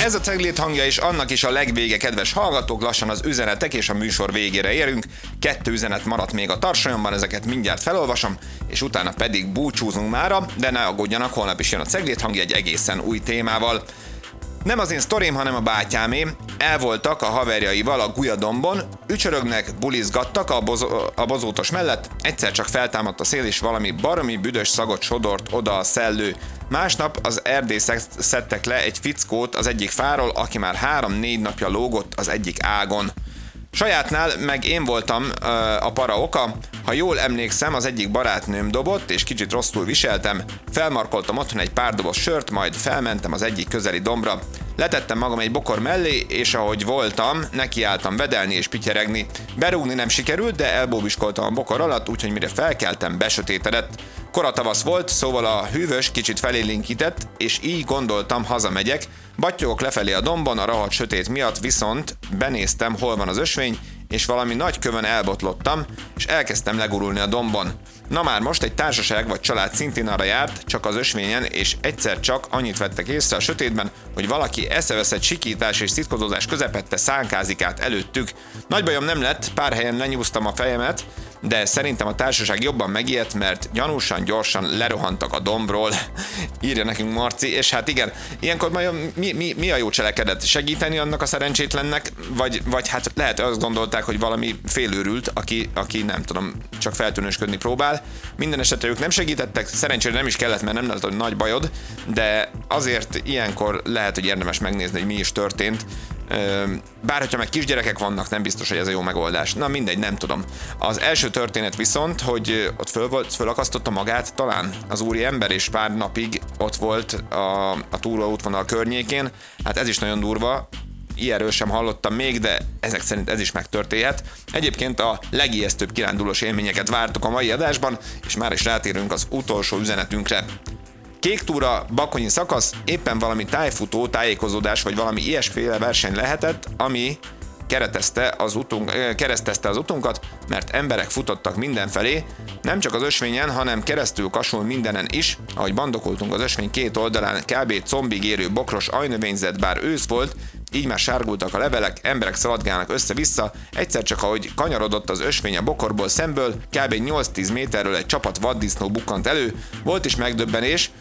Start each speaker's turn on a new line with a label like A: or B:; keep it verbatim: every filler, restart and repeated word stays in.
A: Ez a Ceglét hangja és annak is a legvége, kedves hallgatók, lassan az üzenetek és a műsor végére érünk. Kettő üzenet maradt még a tarsolyomban, ezeket mindjárt felolvasom, és utána pedig búcsúzunk mára, de ne aggódjanak, holnap is jön a Ceglét hangja egy egészen új témával. Nem az én sztorim, hanem a bátyámé. El voltak a haverjaival a Gulyadombon, ücsörögnek, bulizgattak a, bozo- a bozótos mellett, egyszer csak feltámadt a szél, és valami baromi büdös szagot sodort oda a szellő. Másnap az erdészek szedtek le egy fickót az egyik fáról, aki már három-négy napja lógott az egyik ágon. Sajátnál meg én voltam ö, a para oka. Ha jól emlékszem, az egyik barátnőm dobott, és kicsit rosszul viseltem. Felmarkoltam otthon egy pár doboz sört, majd felmentem az egyik közeli dombra. Letettem magam egy bokor mellé, és ahogy voltam, nekiálltam vedelni és pityeregni. Berúgni nem sikerült, de elbóbiskoltam a bokor alatt, úgyhogy mire felkeltem, besötétedett. Kora tavasz volt, szóval a hűvös kicsit felélénkített, és így gondoltam, hazamegyek. Battyogok lefelé a dombon, a rahat sötét miatt, viszont benéztem, hol van az ösvény, és valami nagy kövön elbotlottam, és elkezdtem legurulni a dombon. Na már most egy társaság vagy család szintén arra járt, csak az ösvényen, és egyszer csak annyit vettek észre a sötétben, hogy valaki eszeveszett sikítás és szitkozódás közepette szánkázik át előttük. Nagy bajom nem lett, pár helyen lenyúztam a fejemet, de szerintem a társaság jobban megijedt, mert gyanúsan gyorsan lerohantak a dombról, írja nekünk Marci, és hát igen, ilyenkor majd mi, mi, mi a jó cselekedet? Segíteni annak a szerencsétlennek, vagy, vagy hát lehet azt gondolták, hogy valami félőrült, aki, aki nem tudom, csak feltűnősködni próbál. Minden esetre ők nem segítettek, szerencsére nem is kellett, mert nem lett nagy bajod, de azért ilyenkor lehet, hogy érdemes megnézni, hogy mi is történt. Bár hogyha meg kisgyerekek vannak, nem biztos, hogy ez a jó megoldás. Na mindegy, nem tudom. Az első történet viszont, hogy ott föl volt, fölakasztotta magát talán az úri ember, és pár napig ott volt a, a túróútvonal környékén. Hát ez is nagyon durva. Ilyenről sem hallottam még, de ezek szerint ez is megtörténhet. Egyébként a legijesztőbb kirándulós élményeket vártuk a mai adásban, és már is rátérünk az utolsó üzenetünkre. Kék túra, Bakonyi szakasz, éppen valami tájfutó, tájékozódás vagy valami ilyesféle verseny lehetett, ami keretezte az, utunk, keresztezte az utunkat, mert emberek futottak mindenfelé, nem csak az ösvényen, hanem keresztül kasul mindenen is, ahogy bandokoltunk az ösvény két oldalán, kb. Combig érő bokros ajnövényzet, bár ősz volt, így már sárgultak a levelek, emberek szaladgálnak össze-vissza, egyszer csak ahogy kanyarodott az ösvény a bokorból szemből, kb. nyolc-tíz méterről egy csapat vaddisznó bukkant elő, volt is megdöbbenés,